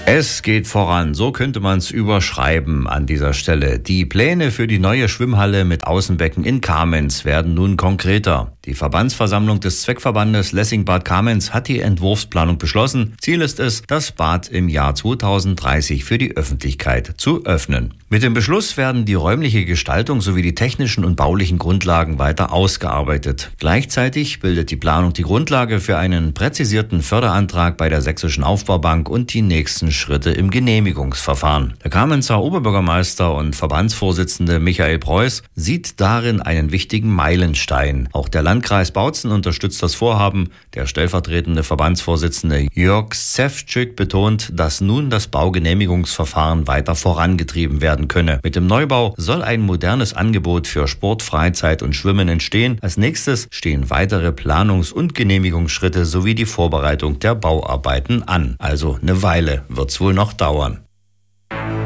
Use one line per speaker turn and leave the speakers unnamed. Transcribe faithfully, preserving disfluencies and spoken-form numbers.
Es geht voran, so könnte man es überschreiben an dieser Stelle. Die Pläne für die neue Schwimmhalle mit Außenbecken in Kamenz werden nun konkreter. Die Verbandsversammlung des Zweckverbandes Lessing-Bad Kamenz hat die Entwurfsplanung beschlossen. Ziel ist es, das Bad im Jahr zweitausenddreißig für die Öffentlichkeit zu öffnen. Mit dem Beschluss werden die räumliche Gestaltung sowie die technischen und baulichen Grundlagen weiter ausgearbeitet. Gleichzeitig bildet die Planung die Grundlage für einen präzisierten Förderantrag bei der Sächsischen Aufbaubank und die nächsten Schritte im Genehmigungsverfahren. Der Kamenzer Oberbürgermeister und Verbandsvorsitzende Michael Preuß sieht darin einen wichtigen Meilenstein. Auch der Landkreis Bautzen unterstützt das Vorhaben. Der stellvertretende Verbandsvorsitzende Jörg Szewczyk betont, dass nun das Baugenehmigungsverfahren weiter vorangetrieben werden könne. Mit dem Neubau soll ein modernes Angebot für Sport, Freizeit und Schwimmen entstehen. Als nächstes stehen weitere Planungs- und Genehmigungsschritte sowie die Vorbereitung der Bauarbeiten an. Also eine Weile wird's wohl noch dauern.